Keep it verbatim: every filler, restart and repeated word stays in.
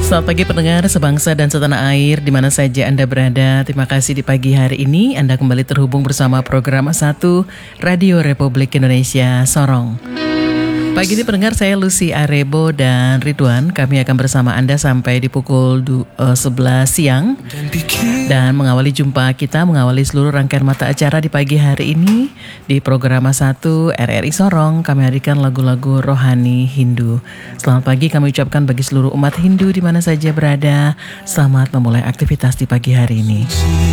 Selamat pagi pendengar sebangsa dan setanah air di mana saja Anda berada. Terima kasih di pagi hari ini Anda kembali terhubung bersama program satu Radio Republik Indonesia Sorong. Pagi ini pendengar, saya Lucy Arebo dan Ridwan. Kami akan bersama Anda sampai di pukul sebelas siang dan mengawali jumpa kita, mengawali seluruh rangkaian mata acara di pagi hari ini di program satu R R I Sorong. Kami hadirkan lagu-lagu rohani Hindu. Selamat pagi kami ucapkan bagi seluruh umat Hindu di mana saja berada. Selamat memulai aktivitas di pagi hari ini.